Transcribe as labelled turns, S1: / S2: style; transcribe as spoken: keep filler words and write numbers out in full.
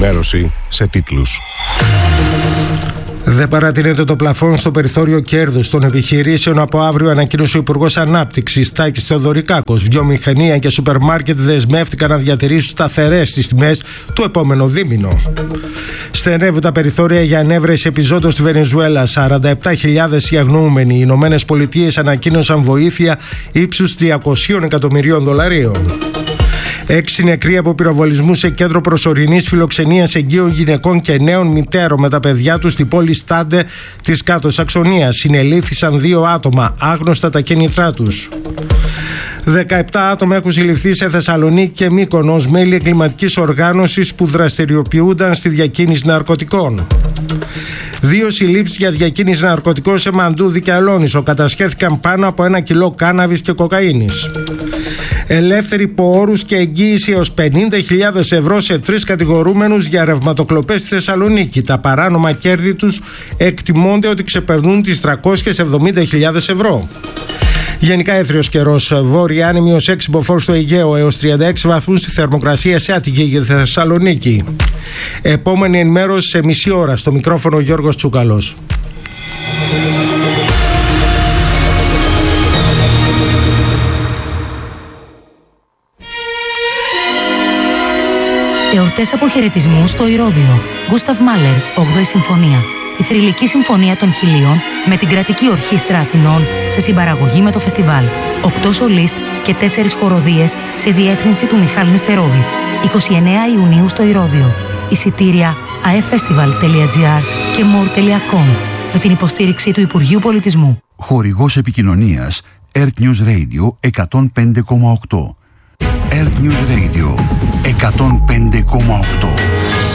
S1: Ενημέρωση σε τίτλους.
S2: Δεν παρατηρείται το πλαφόν στο περιθώριο κέρδους των επιχειρήσεων από αύριο, ανακοίνωσε ο Υπουργός Ανάπτυξης Τάκης Θεοδωρικάκος. Βιομηχανία και σούπερ μάρκετ δεσμεύτηκαν να διατηρήσουν σταθερές τις τιμές το επόμενο δίμηνο. Στενεύουν τα περιθώρια για ανέβρεση επιζώντων στη Βενεζουέλα. σαράντα επτά χιλιάδες οι αγνοούμενοι. Οι Ηνωμένες Πολιτείες ανακοίνωσαν βοήθεια ύψους τριακόσια εκατομμυρίων δολαρίων. Έξι νεκροί από πυροβολισμούς σε κέντρο προσωρινής φιλοξενίας εγγύων γυναικών και νέων μητέρων με τα παιδιά τους στη πόλη Στάντε της Κάτω Σαξονίας. Συνελήφθησαν δύο άτομα, άγνωστα τα κίνητρά τους. δεκαεπτά άτομα έχουν συλληφθεί σε Θεσσαλονίκη και Μύκονο ως μέλη εγκληματικής οργάνωσης που δραστηριοποιούνταν στη διακίνηση ναρκωτικών. Δύο συλλήψεις για διακίνηση ναρκωτικών σε Μαντούδη και Αλόνισο. Κατασχέθηκαν πάνω από ένα κιλό κάναβης και κοκαίνης. Ελεύθερη υπό όρους και εγγύηση έως πενήντα χιλιάδες ευρώ σε τρεις κατηγορούμενους για ρευματοκλοπές στη Θεσσαλονίκη. Τα παράνομα κέρδη τους εκτιμώνται ότι ξεπερνούν τις τριακόσιες εβδομήντα χιλιάδες ευρώ. Γενικά έθριος καιρός. Βόρεια άνεμη ως έξι μποφόρ στο Αιγαίο έως τριάντα έξι βαθμούς στη θερμοκρασία σε Άττικη και Θεσσαλονίκη. Επόμενη ενημέρωση σε μισή ώρα. Στο μικρόφωνο Γιώργος Τσούκαλος.
S3: Εορτές αποχαιρετισμού στο Ηρώδειο. Γκούσταβ Μάλερ, όγδοη Συμφωνία. Η θρυλική συμφωνία των Χιλίων με την κρατική ορχήστρα Αθηνών σε συμπαραγωγή με το φεστιβάλ. Οκτώ σολίστ και τέσσερις χοροδίες σε διεύθυνση του Μιχάλ Νεστερόβιτς. εικοστή ενάτη Ιουνίου στο Ηρώδειο. Εισιτήρια aefestival τελεία gr και more τελεία com με την υποστήριξη του Υπουργείου Πολιτισμού.
S4: Χορηγός επικοινωνίας Earth News Radio εκατόν πέντε κόμμα οκτώ. Earth News Radio εκατόν πέντε κόμμα οκτώ.